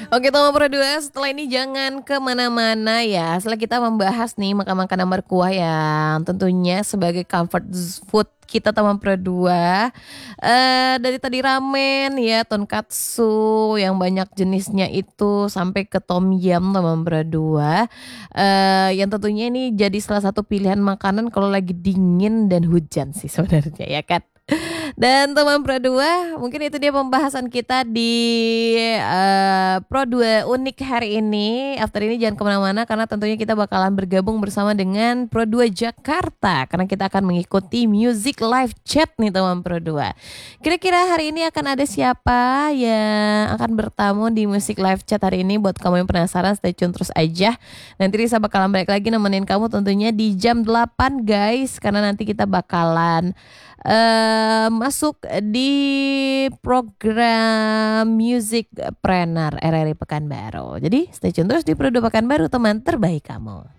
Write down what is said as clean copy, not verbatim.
Oke teman Pro 2, setelah ini jangan kemana-mana ya. Setelah kita membahas nih makan makanan berkuah yang tentunya sebagai comfort food kita teman Pro 2. Dari tadi ramen ya, tonkatsu yang banyak jenisnya itu sampai ke tom yum teman Pro 2. Yang tentunya ini jadi salah satu pilihan makanan kalau lagi dingin dan hujan sih sebenarnya ya kan. Dan teman Pro 2, mungkin itu dia pembahasan kita di Pro 2 unik hari ini. After ini jangan kemana-mana karena tentunya kita bakalan bergabung bersama dengan Pro 2 Jakarta. Karena kita akan mengikuti music live chat nih teman Pro 2. Kira-kira hari ini akan ada siapa yang akan bertamu di music live chat hari ini? Buat kamu yang penasaran, stay tune terus aja. Nanti Risa bakalan balik lagi nemenin kamu tentunya di jam 8 guys. Karena nanti kita bakalan masuk di program Music Planner RRI Pekanbaru. Jadi stay tune terus di Pro 2 Pekanbaru, teman terbaik kamu.